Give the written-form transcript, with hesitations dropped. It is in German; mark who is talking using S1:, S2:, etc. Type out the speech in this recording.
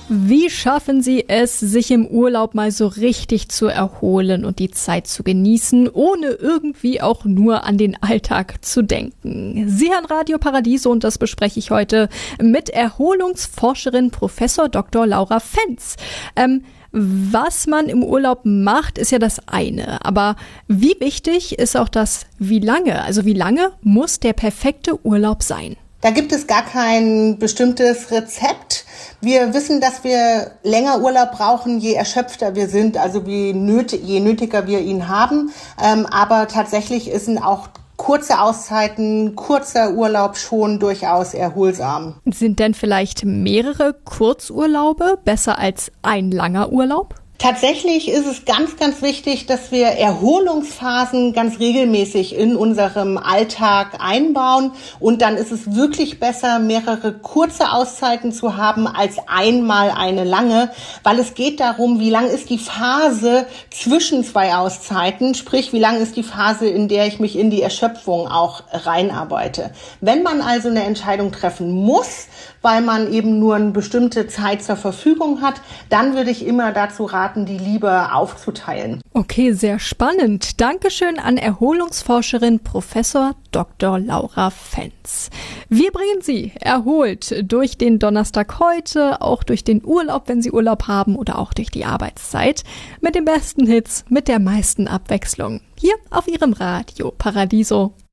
S1: Wie schaffen Sie es, sich im Urlaub mal so richtig zu erholen und die Zeit zu genießen, ohne irgendwie auch nur an den Alltag zu denken? Sie hören Radio Paradiso und das bespreche ich heute mit Erholungsforscherin Professor Dr. Laura Fenz. Was man im Urlaub macht, ist ja das eine. Aber wie wichtig ist auch das wie lange? Also wie lange muss der perfekte Urlaub sein?
S2: Da gibt es gar kein bestimmtes Rezept. Wir wissen, dass wir länger Urlaub brauchen, je erschöpfter wir sind, also je nötiger wir ihn haben. Aber tatsächlich sind auch kurze Auszeiten, kurzer Urlaub schon durchaus erholsam.
S1: Sind denn vielleicht mehrere Kurzurlaube besser als ein langer Urlaub?
S2: Tatsächlich ist es ganz, ganz wichtig, dass wir Erholungsphasen ganz regelmäßig in unserem Alltag einbauen. Und dann ist es wirklich besser, mehrere kurze Auszeiten zu haben als einmal eine lange, weil es geht darum, wie lang ist die Phase zwischen zwei Auszeiten, sprich, wie lang ist die Phase, in der ich mich in die Erschöpfung auch reinarbeite. Wenn man also eine Entscheidung treffen muss, weil man eben nur eine bestimmte Zeit zur Verfügung hat, dann würde ich immer dazu raten, die lieber aufzuteilen.
S1: Okay, sehr spannend. Dankeschön an Erholungsforscherin Professor Dr. Laura Fenz. Wir bringen Sie erholt durch den Donnerstag heute, auch durch den Urlaub, wenn Sie Urlaub haben oder auch durch die Arbeitszeit, mit den besten Hits, mit der meisten Abwechslung. Hier auf Ihrem Radio Paradiso.